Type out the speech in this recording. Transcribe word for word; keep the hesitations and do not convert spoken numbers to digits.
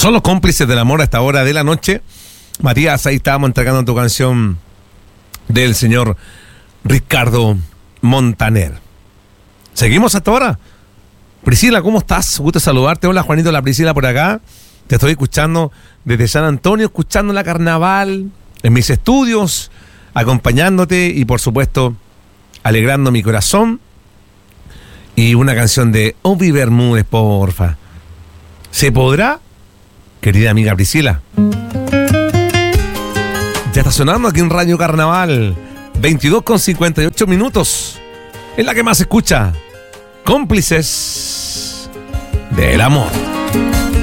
Son los cómplices del amor a esta hora de la noche. Matías, ahí estábamos entregando tu canción del señor Ricardo Montaner. Seguimos hasta ahora. Priscila, ¿cómo estás? Gusto saludarte. Hola, Juanito, la Priscila por acá. Te estoy escuchando desde San Antonio, escuchando la carnaval en mis estudios, acompañándote y, por supuesto, alegrando mi corazón. Y una canción de Obi Bermúdez, porfa. ¿Se podrá, querida amiga Priscila? Ya está sonando aquí en Radio Carnaval. veintidós con cincuenta y ocho minutos. Es la que más se escucha. Cómplices del amor.